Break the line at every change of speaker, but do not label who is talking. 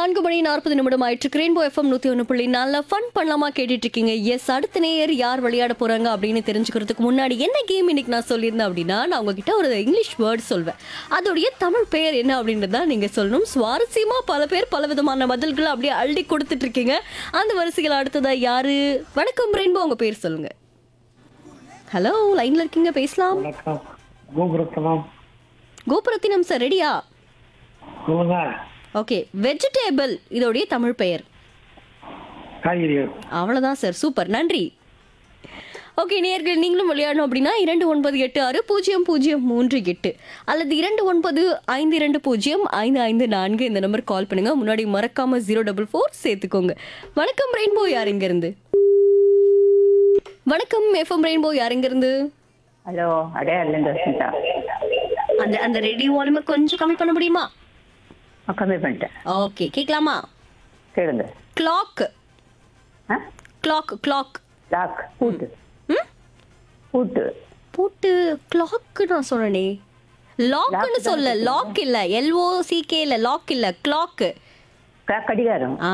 4:40 ஆயிட்டு rainbow FM 101.4 fun பண்ணலாமா கேட்டுட்டு இருக்கீங்க. எஸ், அடுத்த நேயர் யார் விளையாட போறாங்க அப்படின்னு தெரிஞ்சுக்கிறதுக்கு முன்னாடி என்ன கேம் இன்னைக்கு நான் சொல்லியிருந்தேன் அப்படின்னா, நான் உங்ககிட்ட ஒரு இங்கிலீஷ் வேர்ட் சொல்வேன். அதோடைய தமிழ் பெயர் என்ன அப்படின்றத நீங்க சொல்லணும். சுவாரஸ்யமா பல பேர் பல விதமான பதில்களை அப்படியே அள்ளி கொடுத்துட்டு இருக்கீங்க. அந்த வரிசையில் அடுத்ததா யாரு? வணக்கம் ரெயின்போ, உங்க பேர் சொல்லுங்க. ஹலோ, லைன்ல இருக்கீங்க, பேசலாம்.
வணக்கம். கோபுரத்தனம்.
கோபுரத்தினம் சார், ரெடியா?
சொல்லுங்க.
ஓகே, வெஜிடேபிள் இதோடைய தமிழ் பெயர்.
காய்கறிகள்.
அவ்வளோதான் சார், சூப்பர், நன்றி. ஓகே நேயர்கள், நீங்களும் விளையாடணும் அப்படின்னா 29860038 அல்லது 2952055554 இந்த நம்பர் கால் பண்ணுங்க. முன்னாடி மறக்காம 044 சேர்த்துக்கோங்க. வணக்கம் ரெயின்போ, யார் இங்க இருந்து? வணக்கம் எஃப்எம் ரெயின்போ, யார் இங்க இருந்து?
ஹலோ, அடையாறுலேருந்து வசந்தா.
அந்த அந்த ரேடியோ வால்யூமை கொஞ்சம் கம்மி பண்ண முடியுமா?
கம்மி பண்ணிட்டேன்.
ஓகே, கேட்கலாமா?
கேளுங்க.
கிளாக்.
ஆ
கிளாக் கிளாக்.
லாக். பூட்டு.
ம்
பூட்டு.
பூட்டு. கிளாக் நான் சொன்னனே. லாக்னு சொல்ல, லாக் இல்ல, LOCK இல்ல, லாக் இல்ல, கிளாக்.
கடிகாரம்.